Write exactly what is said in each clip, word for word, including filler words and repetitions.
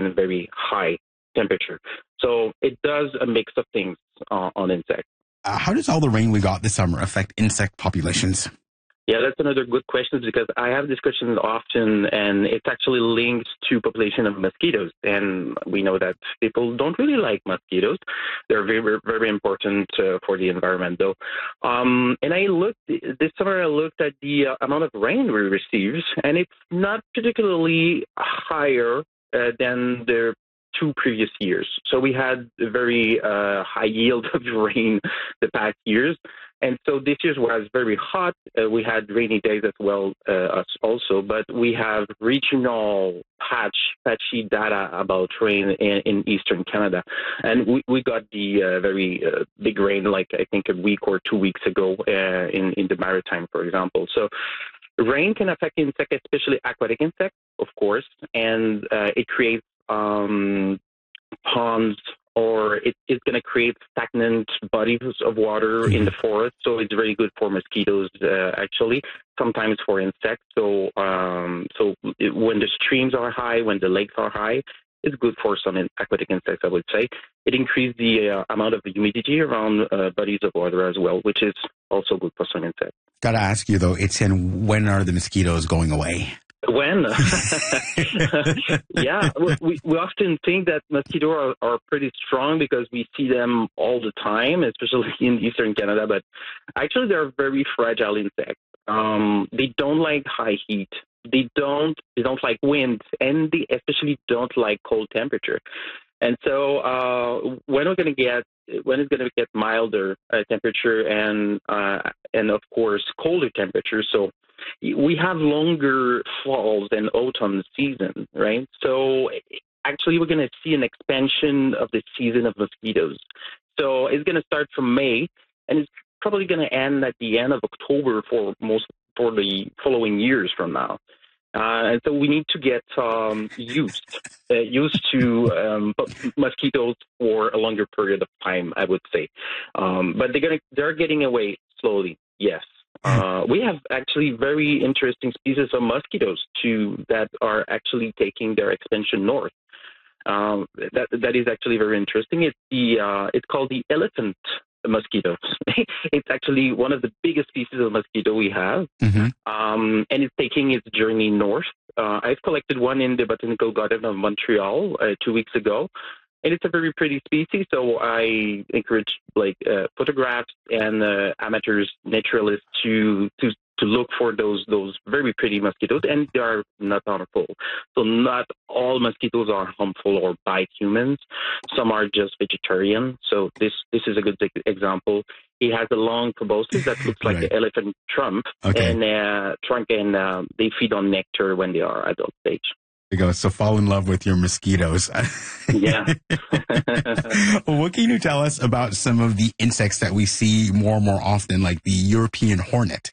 and very high temperature. So it does a mix of things uh, on insects. Uh, how does all the rain we got this summer affect insect populations? Yeah, that's another good question because I have discussions often, and it's actually linked to population of mosquitoes. And we know that people don't really like mosquitoes. They're very, very important uh, for the environment, though. Um, and I looked this summer. I looked at the uh, amount of rain we received, and it's not particularly higher uh, than the two previous years. So we had a very uh, high yield of rain the past years. And so this year was very hot. Uh, we had rainy days as well uh, also, but we have regional patch, patchy data about rain in, in eastern Canada. And we, we got the uh, very uh, big rain, like I think a week or two weeks ago uh, in, in the Maritime, for example. So rain can affect insects, especially aquatic insects, of course, and uh, it creates um, ponds, or it, it's going to create stagnant bodies of water in the forest. So it's very good for mosquitoes, uh, actually, sometimes for insects. So um, so it, when the streams are high, when the lakes are high, it's good for some in, aquatic insects, I would say. It increases the uh, amount of humidity around uh, bodies of water as well, which is also good for some insects. Got to ask you, though, Etienne, when are the mosquitoes going away? When? Yeah, we, we often think that mosquitoes are, are pretty strong because we see them all the time, especially in eastern Canada, but actually they're very fragile insects. Um, they don't like high heat. They don't, they don't like wind, and they especially don't like cold temperature. And so uh, when we're going to get when it's going to get milder uh, temperature and uh, and of course colder temperatures, so we have longer falls and autumn season, right? So actually we're going to see an expansion of the season of mosquitoes. So it's going to start from May, and it's probably going to end at the end of October for most for the following years from now. Uh, and so we need to get um, used uh, used to um, mosquitoes for a longer period of time, I would say. Um, but they're gonna they're getting away slowly. Yes, uh, we have actually very interesting species of mosquitoes too that are actually taking their expansion north. Um, that that is actually very interesting. It's the uh, it's called the elephant mosquito. It's actually one of the biggest species of mosquito we have, mm-hmm. um, and it's taking its journey north. Uh, I've collected one in the Botanical Garden of Montreal uh, two weeks ago, and it's a very pretty species. So I encourage like uh, photographs and uh, amateurs, naturalists to to to look for those those very pretty mosquitoes, and they are not harmful. So not all mosquitoes are harmful or bite humans. Some are just vegetarian. So this this is a good example. He has a long proboscis that looks like right. the elephant trunk, okay. and uh, trunk, and uh, they feed on nectar when they are adult stage. There you go. So fall in love with your mosquitoes. Yeah. Well, what can you tell us about some of the insects that we see more and more often, like the European hornet?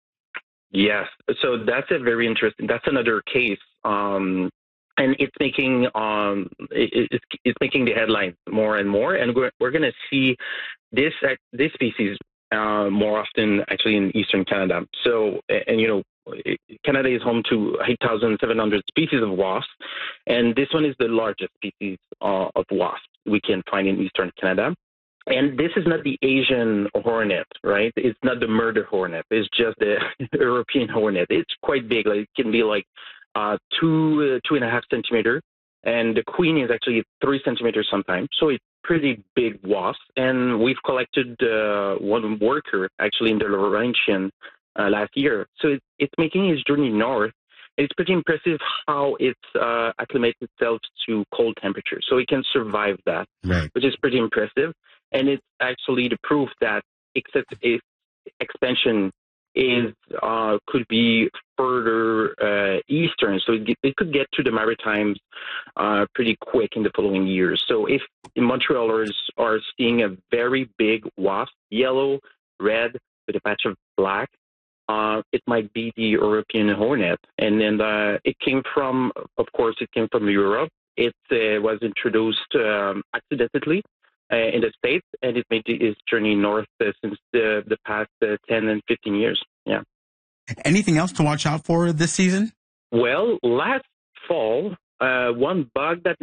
Yes. So that's a very interesting, that's another case. Um, and it's making, um, it, it's, it's making the headlines more and more. And we're, we're going to see this, this species, uh, more often actually in Eastern Canada. So, and you know, Canada is home to eight thousand seven hundred species of wasps. And this one is the largest species uh, of wasps we can find in Eastern Canada. And this is not the Asian hornet, right? It's not the murder hornet. It's just the European hornet. It's quite big. Like, it can be like uh, two, uh, two and a half centimeter. And the queen is actually three centimeters sometimes. So it's pretty big wasp. And we've collected uh, one worker actually in the Laurentian uh, last year. So it's, it's making its journey north. It's pretty impressive how it's uh, acclimated itself to cold temperatures. So it can survive that, right. which is pretty impressive. And it's actually the proof that except if expansion is uh, could be further uh, eastern, so it, it could get to the Maritimes uh, pretty quick in the following years. So if Montrealers are seeing a very big wasp, yellow, red, with a patch of black, uh, it might be the European hornet. And then uh, it came from, of course, it came from Europe. It uh, was introduced um, accidentally. Uh, in the States, and it made its journey north uh, since the, the past uh, ten and fifteen years. Yeah. Anything else to watch out for this season? Well, last fall, uh, one bug that